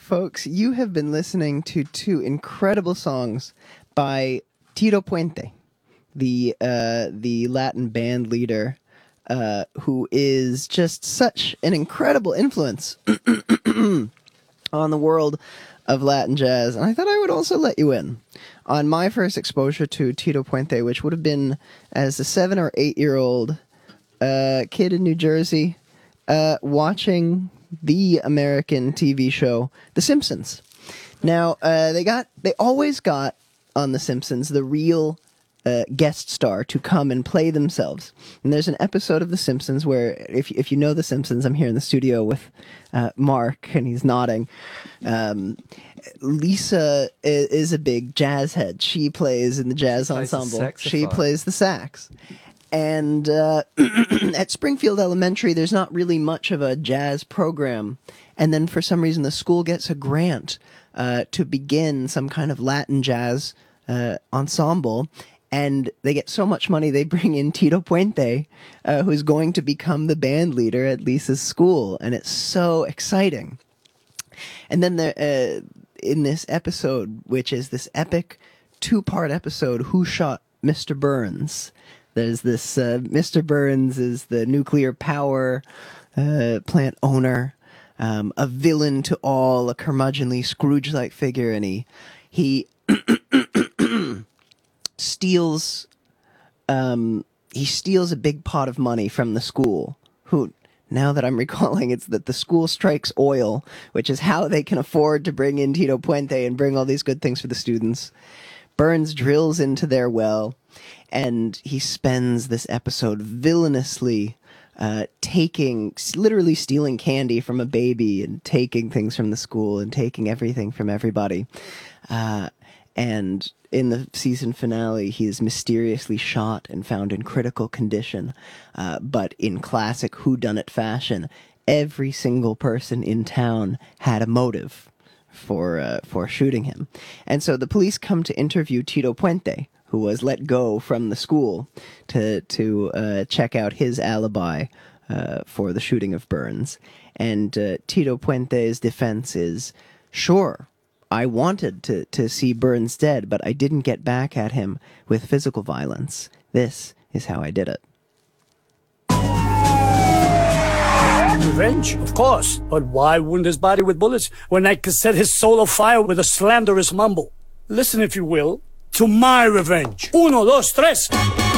folks, you have been listening to two incredible songs by Tito Puente, the Latin band leader, who is just such an incredible influence on the world of Latin jazz. And I thought I would also let you in on my first exposure to Tito Puente, which would have been as a 7 or 8 year old kid in New Jersey, watching the American TV show The Simpsons. Now, they always got on The Simpsons the real guest star to come and play themselves. And there's an episode of The Simpsons where, if you know The Simpsons, I'm here in the studio with Mark, and he's nodding. Lisa is a big jazz head. She plays in the jazz ensemble. She plays the sax. And at Springfield Elementary, there's not really much of a jazz program. And then for some reason, the school gets a grant to begin some kind of Latin jazz ensemble. And they get so much money, they bring in Tito Puente, who's going to become the band leader at Lisa's school. And it's so exciting. And then in this episode, which is this epic 2-part episode, Who Shot Mr. Burns? There's this Mr. Burns is the nuclear power plant owner, a villain to all, a curmudgeonly Scrooge-like figure, and he steals a big pot of money from the school. Who, now that I'm recalling, it's that the school strikes oil, which is how they can afford to bring in Tito Puente and bring all these good things for the students. Burns drills into their well, and he spends this episode villainously literally stealing candy from a baby and taking things from the school and taking everything from everybody. And in the season finale, he is mysteriously shot and found in critical condition. But in classic whodunit fashion, every single person in town had a motive for shooting him. And so the police come to interview Tito Puente, who was let go from the school to check out his alibi for the shooting of Burns. And Tito Puente's defense is, sure, I wanted to see Burns dead, but I didn't get back at him with physical violence. This is how I did it. Revenge, of course. But why wound his body with bullets when I could set his soul afire with a slanderous mumble? Listen, if you will, to my revenge. 1, 2, 3.